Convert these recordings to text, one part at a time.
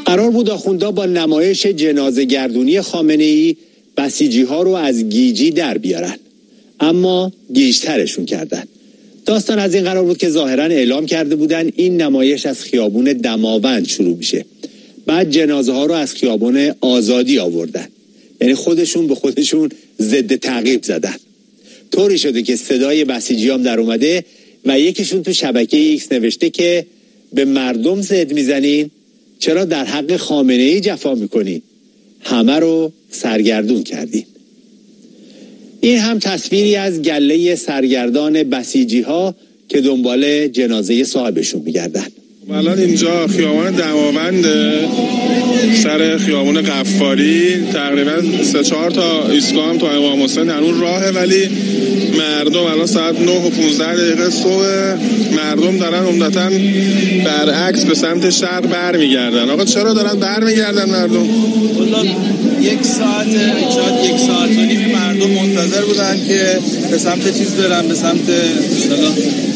قرار بود آخوندا با نمایش جنازه گردونی خامنه‌ای بسیجی‌ها رو از گیجی در بیارن، اما گیجترشون کردن. داستان از این قرار بود که ظاهراً اعلام کرده بودن این نمایش از خیابون دماوند شروع میشه، بعد جنازه ها رو از خیابون آزادی آوردن، یعنی خودشون به خودشون ضد تعقیب زدن. طوری شده که صدای بسیجی هم در اومده و یکیشون تو شبکه ایکس نوشته که به مردم زد میزنین، چرا در حق خامنه‌ای جفا میکنین؟ همه رو سرگردون کردین. این هم تصویری از گله سرگردان بسیجی ها که دنبال جنازه صاحبشون میگردن. الان اینجا خیابان دماوند، سر خیابان قفاری، تقریبا 3-4 تا ایستگاه هم تا امام حسین هنوز راهه، ولی مردم الان ساعت 9:15 صبح، مردم دارن عمدتاً برعکس به سمت شرق برمیگردن. آقا چرا دارن برمیگردن مردم؟ والله یک ساعت و نیم مردم منتظر بودن که به سمت چیز برن، به سمت اصطلاح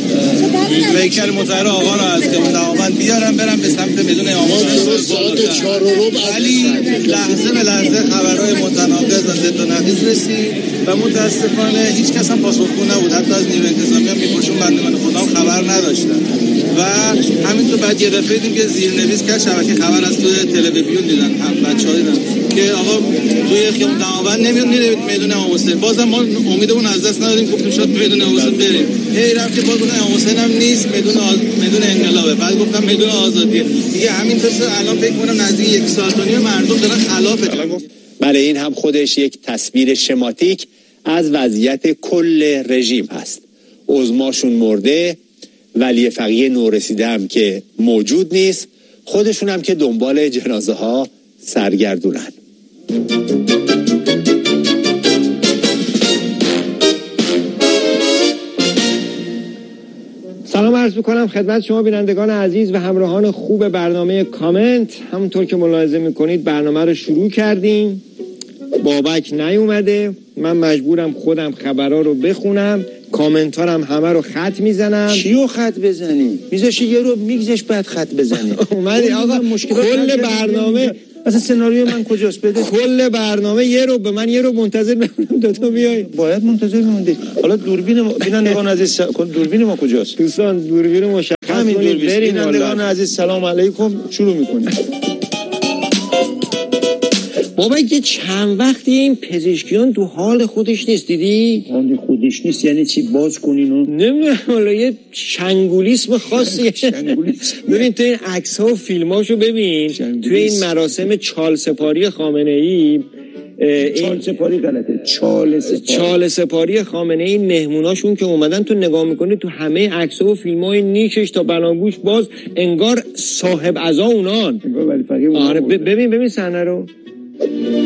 ویکل مطهر آقا را از دماوند بیارن برن به سمت بدون امام حسین. ولی لحظه به لحظه خبرهای متناقض و ضد و نقیض رسید و متاسفانه هیچ کس هم پاسخگو نبود، حتی از نیروی انتظامی هم میپرسون بندگان خدا هم خبر نداشتن. و همینطور بعد یه دفعه دیدیم که زیرنویس کرد شبکه خبر از توی تلویزیون دیدن، هم بچه‌ها دیدن که آقا توی خیابون دماوند نمیاد میره میدون امام حسین. بازم ما امیدمون از دست ندادیم، گفتیم شاید میدون امام حسین بریم، هی رفتیم باز گفتن امام حسین هم نیست، میدون انقلابه، بعد گفتم میدون آزادیه. دیگه همینطور الان فکر کنم نزدیک 1 ساعت و نیم مردم دارن خلاف. بله، این هم خودش یک تصویر شماتیک از وضعیت کل رژیم هست. عظماشون مرده، ولی فقیه نورسیده هم که موجود نیست، خودشون هم که دنبال جنازه ها سرگردونن. سلام عرض میکنم خدمت شما بینندگان عزیز و همراهان خوب برنامه کامنت. همونطور که ملاحظه میکنید برنامه رو شروع کردیم، بابک نیومده، من مجبورم خودم خبرها رو بخونم، کامنت ها هم همه رو خط میزنم. چیو خط بزنی؟ میذاشی یه رو میگذاش بعد خط بزنی. اومدی آقا کل برنامه اصلا سناریو من کجاست؟ بده کل برنامه یه رو به من یه رو منتظر بمونم تا تو بیای. باید منتظر بموندی. حالا دوربین بینندگان عزیز دوربین ما کجاست؟ دوستان دوربین مشخص کنید بریم. بینندگان عزیز سلام علیکم، شروع میکنیم. بابا یه چند وقتی این پزشکیان تو حال خودش نیست، دیدی؟ حال خودش نیست یعنی چی؟ باز کنین و نمیدونم، حالا یه چنگولیسم خاصیه. ببین تو این عکس ها و فیلماشو ببین، تو این مراسم چال سپاری خامنه ای، چال سپاری غلطه، چال سپاری خامنه ای، مهموناشون که اومدن تو نگاه میکنی تو همه عکس ها و فیلم های نیکش تا بناگوش باز انگار صاحب عزا اونان. ولی فقیه آره ببین صحنه رو.